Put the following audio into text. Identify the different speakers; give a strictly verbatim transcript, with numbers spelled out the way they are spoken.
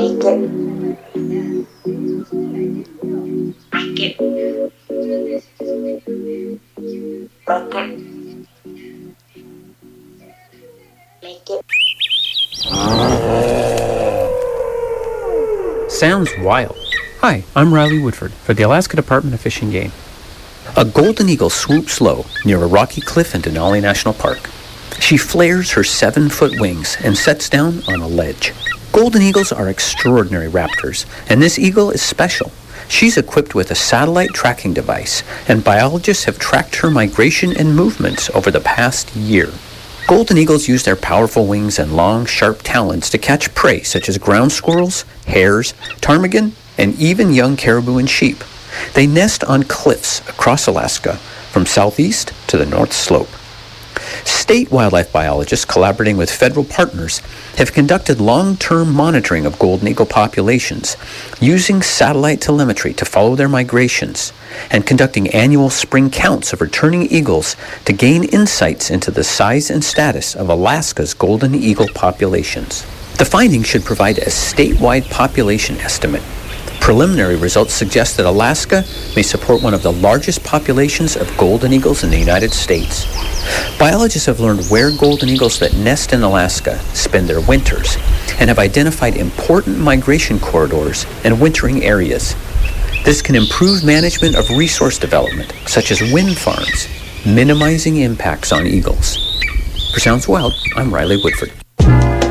Speaker 1: Make it. Make it. Make it. Make it.
Speaker 2: Sounds wild. Hi, I'm Riley Woodford for the Alaska Department of Fish and Game. A golden eagle swoops low near a rocky cliff in Denali National Park. She flares her seven-foot wings and sets down on a ledge. Golden eagles are extraordinary raptors, and this eagle is special. She's equipped with a satellite tracking device, and biologists have tracked her migration and movements over the past year. Golden eagles use their powerful wings and long, sharp talons to catch prey such as ground squirrels, hares, ptarmigan, and even young caribou and sheep. They nest on cliffs across Alaska, from southeast to the North Slope. State wildlife biologists collaborating with federal partners have conducted long-term monitoring of golden eagle populations, using satellite telemetry to follow their migrations, and conducting annual spring counts of returning eagles to gain insights into the size and status of Alaska's golden eagle populations. The findings should provide a statewide population estimate. Preliminary results suggest that Alaska may support one of the largest populations of golden eagles in the United States. Biologists have learned where golden eagles that nest in Alaska spend their winters and have identified important migration corridors and wintering areas. This can improve management of resource development, such as wind farms, minimizing impacts on eagles. For Sounds Wild, I'm Riley Woodford.